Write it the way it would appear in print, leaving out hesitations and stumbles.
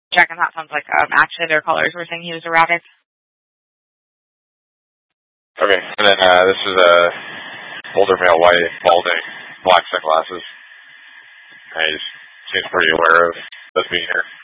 Check, and that sounds like accent or colors were saying he was erratic. Okay, and then this is a older male, white, balding, black sunglasses. He seems pretty aware of us being here.